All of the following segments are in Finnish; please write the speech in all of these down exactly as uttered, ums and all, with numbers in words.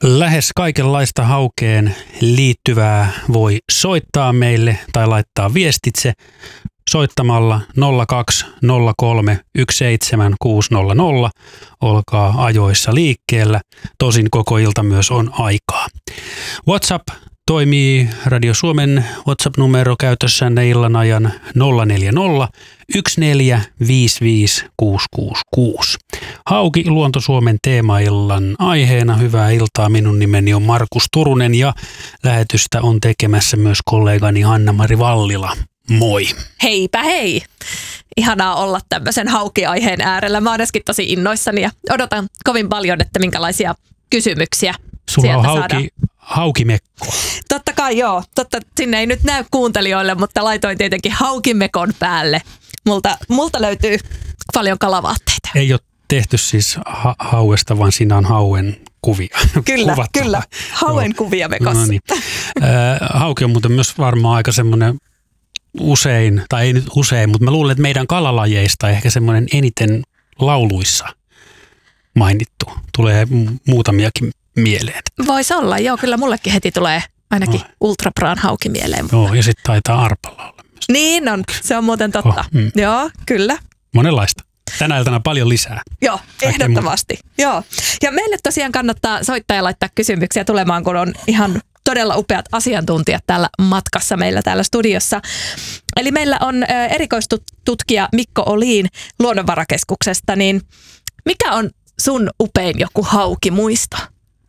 Lähes kaikenlaista haukeen liittyvää voi soittaa meille tai laittaa viestitse soittamalla nolla kaksi nolla kolme yksi seitsemän kuusi nolla nolla. Olkaa ajoissa liikkeellä, tosin koko ilta myös on aikaa. WhatsApp toimii Radio Suomen WhatsApp-numero käytössänne illan ajan nolla neljä nolla yksi neljä viisi viisi kuusi kuusi kuusi. Hauki Luonto Suomen teemaillan aiheena. Hyvää iltaa. Minun nimeni on Markus Turunen ja lähetystä on tekemässä myös kollegani Hanna-Mari Vallila. Moi. Heipä hei. Ihanaa olla tämmöisen hauki-aiheen äärellä. Mä oon äsken tosi innoissani ja odotan kovin paljon, että minkälaisia kysymyksiä Sulla sieltä on hauki, saadaan. haukimekko. Totta kai joo. Totta, sinne ei nyt näy kuuntelijoille, mutta laitoin tietenkin haukimekon päälle. Multa, multa löytyy paljon kalavaatteita. Ei ole tehty siis ha- hauesta, vaan siinä on hauen kuvia. Kyllä, Kuvattava. kyllä. Hauen Joo. kuvia mekossa. No niin. Hauki on muuten myös varmaan aika semmoinen usein, tai ei nyt usein, mutta mä luulen, että meidän kalalajeista ehkä semmoinen eniten lauluissa mainittu. Tulee muutamiakin mieleen. Voisi olla, joo. Kyllä mullekin heti tulee ainakin no. ultrapraan hauki mieleen. Joo, ja sitten taitaa arpalla olla myös. Niin on, se on muuten totta. Oh, mm. Joo, kyllä. Monenlaista. Tänä iltana paljon lisää. Joo, ehdottomasti. Joo. Ja meille tosiaan kannattaa soittaa ja laittaa kysymyksiä tulemaan, kun on ihan todella upeat asiantuntijat täällä matkassa meillä täällä studiossa. Eli meillä on erikoistutkija Mikko Olin Luonnonvarakeskuksesta, niin mikä on sun upein joku haukimuisto?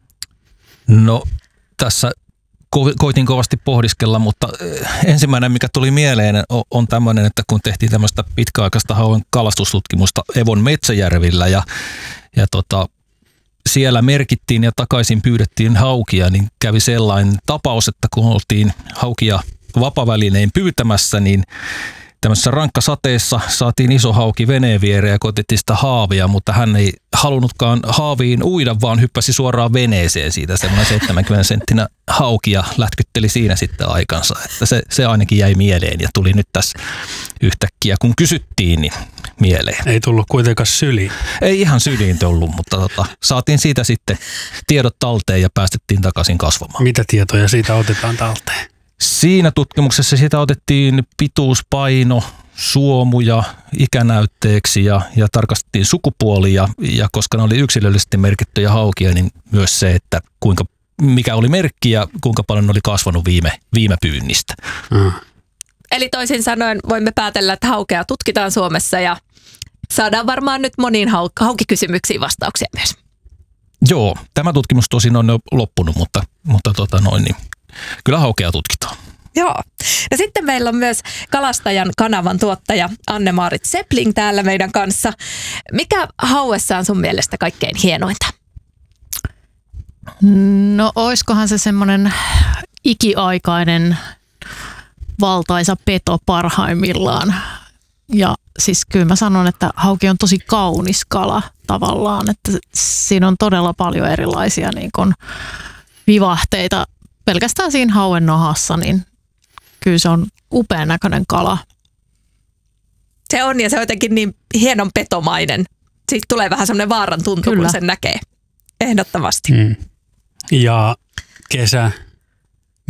No tässä ko- koitin kovasti pohdiskella, mutta ensimmäinen mikä tuli mieleen on tämmöinen, että kun tehtiin tämmöistä pitkäaikaista hauen kalastustutkimusta Evon Metsäjärvillä ja, ja tota, siellä merkittiin ja takaisin pyydettiin haukia, niin kävi sellainen tapaus, että kun oltiin haukia vapavälinein pyytämässä, niin tämmöisessä rankkasateessa saatiin iso hauki veneen viereen ja koitettiin sitä haavia, mutta hän ei halunnutkaan haaviin uida, vaan hyppäsi suoraan veneeseen siitä semmoinen seitsemänkymmentä senttinä hauki ja lätkytteli siinä sitten aikansa. Että se, se ainakin jäi mieleen ja tuli nyt tässä yhtäkkiä, kun kysyttiin, niin mieleen. Ei tullut kuitenkaan syliin. Ei ihan syliin tullut, mutta tota, saatiin siitä sitten tiedot talteen ja päästettiin takaisin kasvamaan. Mitä tietoja siitä otetaan talteen? Siinä tutkimuksessa sitä otettiin pituus, paino, suomuja ikänäytteeksi ja, ja tarkastettiin sukupuolia. Ja koska ne oli yksilöllisesti merkittyjä haukia, niin myös se, että kuinka, mikä oli merkki ja kuinka paljon ne oli kasvanut viime, viime pyynnistä. Mm. Eli toisin sanoen voimme päätellä, että haukea tutkitaan Suomessa ja saadaan varmaan nyt moniin hau- haukikysymyksiin vastauksia myös. Joo, tämä tutkimus tosin on jo loppunut, mutta, mutta tota noin, niin kyllä haukea tutkitaan. Joo. Ja sitten meillä on myös Kalastajan kanavan tuottaja Anne-Maarit Sepling täällä meidän kanssa. Mikä hauessa on sun mielestä kaikkein hienointa? No oiskohan se semmoinen ikiaikainen valtaisa peto parhaimmillaan. Ja siis kyllä mä sanon, että hauki on tosi kaunis kala tavallaan, että siinä on todella paljon erilaisia niin kuin vivahteita. Pelkästään siinä hauen nahassa, niin kyllä se on upean näköinen kala. Se on ja se on jotenkin niin hienon petomainen. Siitä tulee vähän semmoinen vaaran tuntu, kyllä, kun sen näkee. Ehdottomasti. Mm. Ja kesä